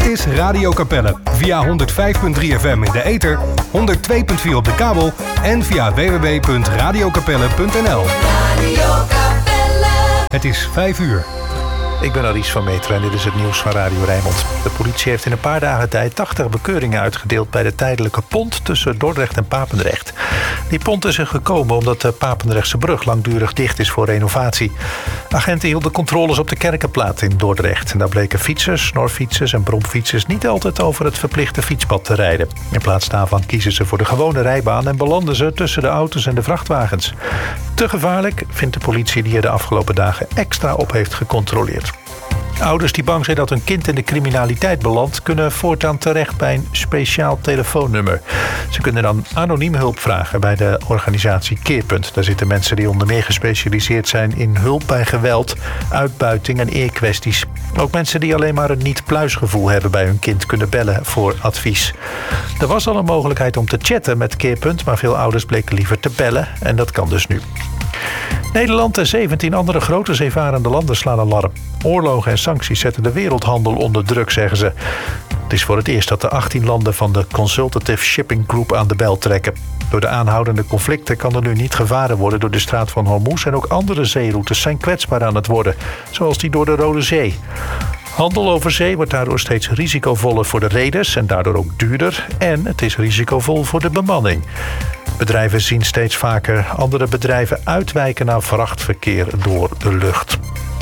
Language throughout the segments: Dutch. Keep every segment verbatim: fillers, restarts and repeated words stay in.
is Radio Capelle. Via honderd vijf komma drie F M in de ether, honderd twee komma vier op de kabel en via w w w punt radio capelle punt n l. Radio Capelle. Het is vijf uur. Ik ben Aries van Meteren en dit is het nieuws van Radio Rijnmond. De politie heeft in een paar dagen tijd tachtig bekeuringen uitgedeeld bij de tijdelijke pont tussen Dordrecht en Papendrecht. Die pont is er gekomen omdat de Papendrechtse brug langdurig dicht is voor renovatie. Agenten hielden controles op de Kerkenplaat in Dordrecht. En daar bleken fietsers, snorfietsers en bromfietsers niet altijd over het verplichte fietspad te rijden. In plaats daarvan kiezen ze voor de gewone rijbaan en belanden ze tussen de auto's en de vrachtwagens. Te gevaarlijk vindt de politie die er de afgelopen dagen extra op heeft gecontroleerd. Ouders die bang zijn dat hun kind in de criminaliteit belandt, kunnen voortaan terecht bij een speciaal telefoonnummer. Ze kunnen dan anoniem hulp vragen bij de organisatie Keerpunt. Daar zitten mensen die onder meer gespecialiseerd zijn in hulp bij geweld, uitbuiting en eerkwesties. Ook mensen die alleen maar een niet-pluisgevoel hebben bij hun kind kunnen bellen voor advies. Er was al een mogelijkheid om te chatten met Keerpunt, maar veel ouders bleken liever te bellen en dat kan dus nu. Nederland en zeventien andere grote zeevarende landen slaan alarm. Oorlogen en sancties zetten de wereldhandel onder druk, zeggen ze. Het is voor het eerst dat de achttien landen van de Consultative Shipping Group aan de bel trekken. Door de aanhoudende conflicten kan er nu niet gevaren worden door de straat van Hormuz en ook andere zeeroutes zijn kwetsbaar aan het worden, zoals die door de Rode Zee. Handel over zee wordt daardoor steeds risicovoller voor de reders en daardoor ook duurder. En het is risicovol voor de bemanning. Bedrijven zien steeds vaker andere bedrijven uitwijken naar vrachtverkeer door de lucht.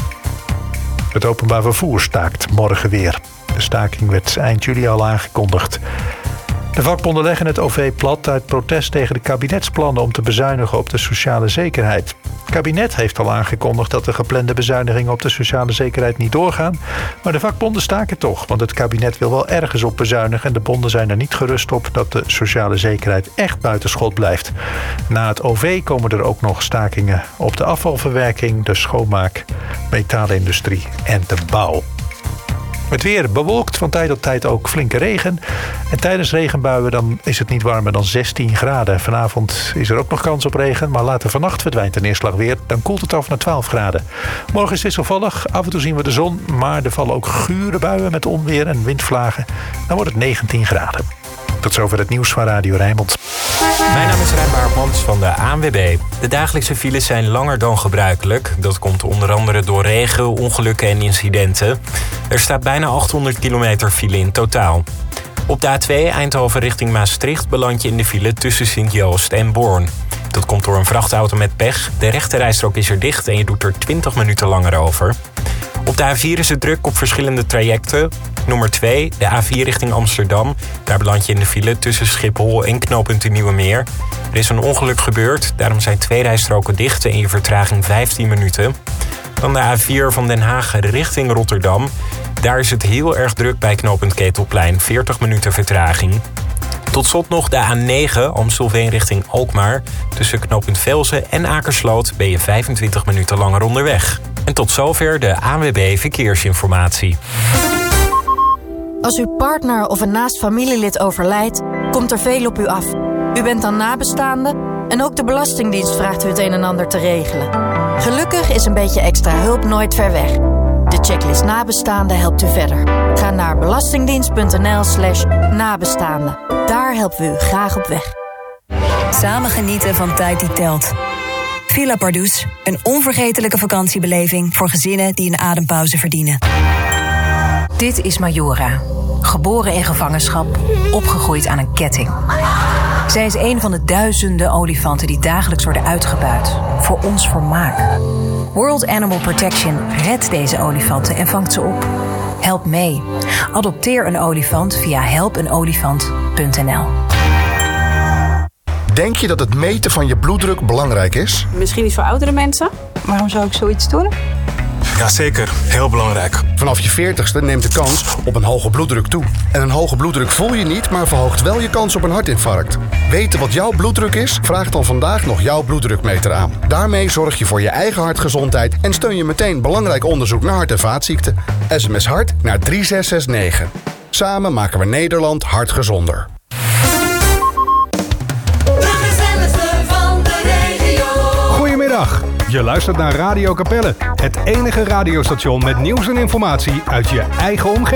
Het openbaar vervoer staakt morgen weer. De staking werd eind juli al aangekondigd. De vakbonden leggen het O V plat uit protest tegen de kabinetsplannen om te bezuinigen op de sociale zekerheid. Het kabinet heeft al aangekondigd dat de geplande bezuinigingen op de sociale zekerheid niet doorgaan. Maar de vakbonden staken toch, want het kabinet wil wel ergens op bezuinigen en de bonden zijn er niet gerust op dat de sociale zekerheid echt buitenschot blijft. Na het O V komen er ook nog stakingen op de afvalverwerking, de schoonmaak, metaalindustrie en de bouw. Het weer bewolkt, van tijd tot tijd ook flinke regen. En tijdens regenbuien dan is het niet warmer dan zestien graden. Vanavond is er ook nog kans op regen, maar later vannacht verdwijnt de neerslag weer. Dan koelt het af naar twaalf graden. Morgen is het wisselvallig, af en toe zien we de zon, maar er vallen ook gure buien met onweer en windvlagen. Dan wordt het negentien graden. Tot zover het nieuws van Radio Rijnmond. Mijn naam is Rijn Baartmans van de A N W B. De dagelijkse files zijn langer dan gebruikelijk. Dat komt onder andere door regen, ongelukken en incidenten. Er staat bijna achthonderd kilometer file in totaal. Op de A twee Eindhoven richting Maastricht beland je in de file tussen Sint-Joost en Born. Dat komt door een vrachtauto met pech. De rechterrijstrook is er dicht en je doet er twintig minuten langer over. Op de A vier is het druk op verschillende trajecten. Nummer twee, de A vier richting Amsterdam. Daar beland je in de file tussen Schiphol en knooppunt de Nieuwe Meer. Er is een ongeluk gebeurd, daarom zijn twee rijstroken dicht en je vertraging vijftien minuten. Dan de A vier van Den Haag richting Rotterdam. Daar is het heel erg druk bij knooppunt Ketelplein, veertig minuten vertraging. Tot slot nog de A negen Amstelveen richting Alkmaar. Tussen knooppunt Velzen en Akersloot ben je vijfentwintig minuten langer onderweg. En tot zover de A N W B Verkeersinformatie. Als uw partner of een naast familielid overlijdt, komt er veel op u af. U bent dan nabestaande en ook de Belastingdienst vraagt u het een en ander te regelen. Gelukkig is een beetje extra hulp nooit ver weg. De checklist nabestaande helpt u verder. Ga naar belastingdienst.nl slash nabestaande. Daar helpen we u graag op weg. Samen genieten van tijd die telt. Villa Pardoes, een onvergetelijke vakantiebeleving voor gezinnen die een adempauze verdienen. Dit is Majora. Geboren in gevangenschap, opgegroeid aan een ketting. Zij is een van de duizenden olifanten die dagelijks worden uitgebuit. Voor ons vermaak. World Animal Protection redt deze olifanten en vangt ze op. Help mee. Adopteer een olifant via help een olifant punt n l. Denk je dat het meten van je bloeddruk belangrijk is? Misschien niet voor oudere mensen. Waarom zou ik zoiets doen? Jazeker, heel belangrijk. Vanaf je veertigste neemt de kans op een hoge bloeddruk toe. En een hoge bloeddruk voel je niet, maar verhoogt wel je kans op een hartinfarct. Weten wat jouw bloeddruk is? Vraag dan vandaag nog jouw bloeddrukmeter aan. Daarmee zorg je voor je eigen hartgezondheid en steun je meteen belangrijk onderzoek naar hart- en vaatziekten. S M S hart naar drie zes zes negen. Samen maken we Nederland hartgezonder. Goedemiddag. Je luistert naar Radio Capelle, het enige radiostation met nieuws en informatie uit je eigen omgeving.